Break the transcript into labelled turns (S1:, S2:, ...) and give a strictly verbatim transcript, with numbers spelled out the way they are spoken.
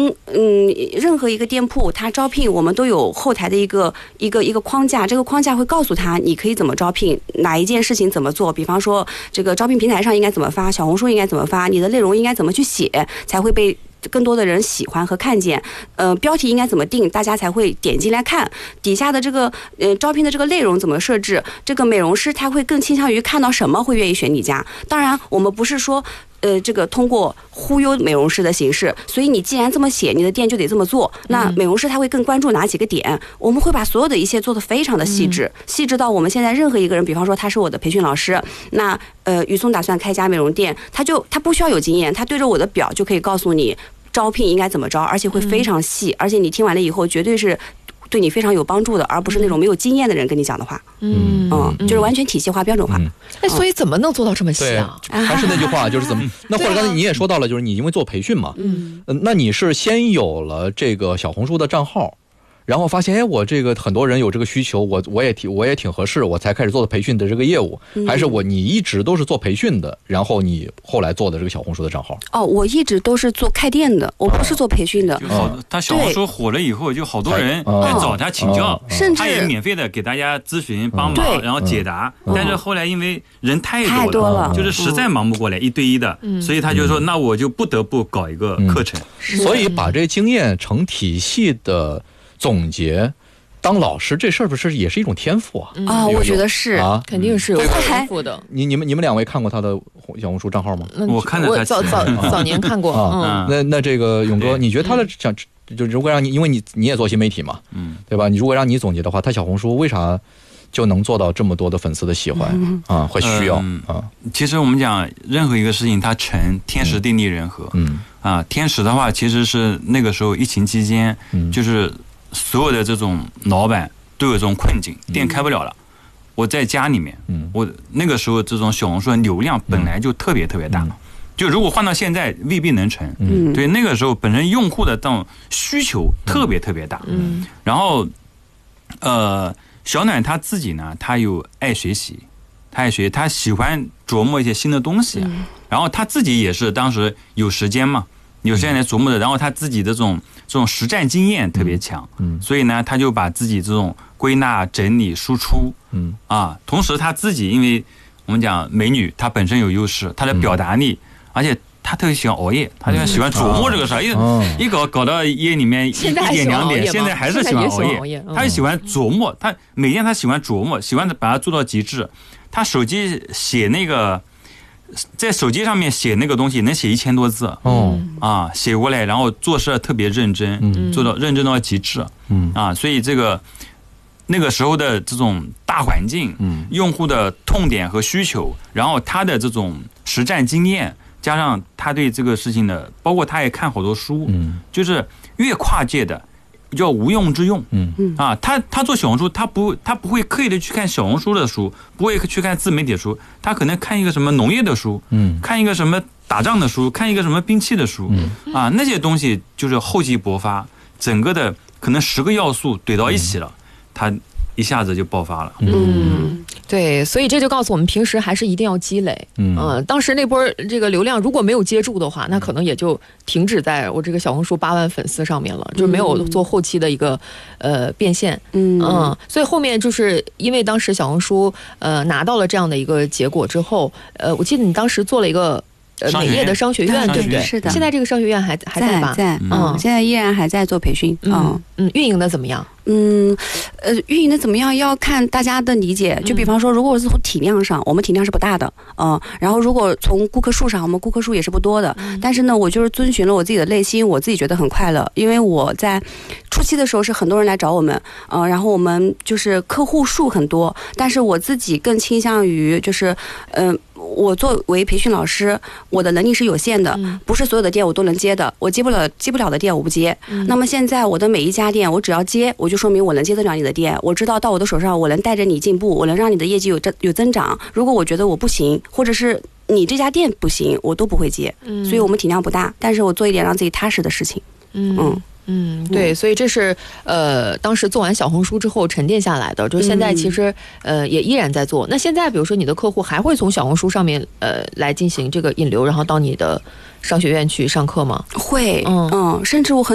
S1: 们嗯，任何一个店铺它招聘，我们都有后台的一个一个一个框架，这个框架会告诉他你可以怎么招聘，哪一件事情怎么做。比方说，这个招聘平台上应该怎么发，小红书应该怎么发，你的内容应该怎么去写，才会被更多的人喜欢和看见。呃，标题应该怎么定，大家才会点进来看。底下的这个呃招聘的这个内容怎么设置，这个美容师他会更倾向于看到什么会愿意选你家。当然，我们不是说。呃，这个通过忽悠美容师的形式，所以你既然这么写，你的店就得这么做。那美容师他会更关注哪几个点？我们会把所有的一切做得非常的细致，嗯、细致到我们现在任何一个人，比方说他是我的培训老师，那呃宇松打算开家美容店，他就他不需要有经验，他对着我的表就可以告诉你招聘应该怎么招，而且会非常细，嗯、而且你听完了以后绝对是。对你非常有帮助的，而不是那种没有经验的人跟你讲的话。嗯嗯，就是完全体系化、标准化。
S2: 哎，所以怎么能做到这么细啊？
S3: 还是那句话，就是怎么？那或者刚才你也说到了，就是你因为做培训嘛，嗯，那你是先有了这个小红书的账号。然后发现，哎，我这个很多人有这个需求，我我也挺我也挺合适，我才开始做的培训的这个业务，嗯、还是我你一直都是做培训的，然后你后来做的这个小红书的账号？
S1: 哦，我一直都是做开店的，我不是做培训的。
S4: 就好，他小红书火了以后，就好多人来找他请教，
S1: 甚至
S4: 他也免费的给大家咨询帮忙，然后解答。但是后来因为人太多了，
S1: 太多了
S4: 就是实在忙不过来，一对一的，所以他就说，那我就不得不搞一个课程。
S3: 所以把这经验成体系的总结。当老师这事儿不是也是一种天赋啊？
S1: 啊、嗯，我觉得是
S3: 啊，
S2: 肯定是有天赋的。
S3: 你你们你们两位看过他的小红书账号吗？
S4: 我看了，
S2: 我早早早年看过。
S3: 啊、嗯，那那这个勇哥，你觉得他的想就如果让你，因为你你也做新媒体嘛，嗯，对吧？你如果让你总结的话，他小红书为啥就能做到这么多的粉丝的喜欢、嗯、啊？会需要、嗯、啊？
S4: 其实我们讲任何一个事情，它成天时地利人和。嗯啊，天时的话，其实是那个时候疫情期间，嗯、就是所有的这种老板。都有这种困境，店开不了了，嗯、我在家里面，嗯、我那个时候这种小红书的流量本来就特别特别大，嗯、就如果换到现在未必能成，嗯、对，那个时候本身用户的这种需求特别特别大，嗯、然后，呃，小暖他自己呢，他有爱学习，他爱学，他喜欢琢磨一些新的东西，嗯、然后他自己也是当时有时间嘛。有时间来琢磨的，然后他自己的这种这种实战经验特别强，嗯，所以呢，他就把自己这种归纳、整理、输出，嗯啊，同时他自己，因为我们讲美女，她本身有优势，她的表达力，嗯、而且她特别喜欢熬夜，她就喜欢琢磨这个事儿，
S3: 嗯、
S4: 一一搞搞到夜里面一一点两点，现在还是喜欢熬夜，她就喜欢琢磨，她每天她喜欢琢磨，喜欢把它做到极致。她手机写那个。在手机上面写那个东西能写一千多字哦啊，写过来，然后做事特别认真，嗯、做到认真到极致，嗯啊，所以这个那个时候的这种大环境，嗯，用户的痛点和需求，然后他的这种实战经验，加上他对这个事情的，包括他也看好多书，嗯，就是越跨界的。叫无用之用，嗯啊，他他做小红书，他不他不会刻意的去看小红书的书，不会去看自媒体的书，他可能看一个什么农业的书，嗯，看一个什么打仗的书，看一个什么兵器的书，嗯啊，那些东西就是厚积薄发，整个的可能十个要素怼到一起了，他一下子就爆发了。
S2: 嗯，对，所以这就告诉我们，平时还是一定要积累。嗯、呃，当时那波这个流量如果没有接住的话，那可能也就停止在我这个小红书八万粉丝上面了，就没有做后期的一个呃变现。嗯嗯，所以后面就是因为当时小红书呃拿到了这样的一个结果之后，呃，我记得你当时做了一个。呃，美业的商学院，对不对？
S1: 是的。
S2: 现在这个商学院还还在吧？
S1: 在，嗯，现在依然还在做培训，
S2: 嗯嗯，运营的怎么样？
S1: 嗯，呃，运营的怎么样要看大家的理解。就比方说，如果是从体量上，我们体量是不大的，嗯，然后如果从顾客数上，我们顾客数也是不多的。但是呢，我就是遵循了我自己的内心，我自己觉得很快乐，因为我在初期的时候是很多人来找我们，嗯，然后我们就是客户数很多，但是我自己更倾向于就是，嗯。我作为培训老师，我的能力是有限的，嗯、不是所有的店我都能接的，我接不了接不了的店我不接。嗯、那么现在我的每一家店，我只要接，我就说明我能接得了你的店，我知道到我的手上，我能带着你进步，我能让你的业绩有增有增长。如果我觉得我不行，或者是你这家店不行，我都不会接。嗯、所以我们体量不大，但是我做一点让自己踏实的事情。嗯。嗯
S2: 嗯，对，所以这是呃，当时做完小红书之后沉淀下来的，就是现在其实、嗯、呃也依然在做。那现在比如说你的客户还会从小红书上面呃来进行这个引流，然后到你的商学院去上课吗？
S1: 会，嗯嗯，甚至我很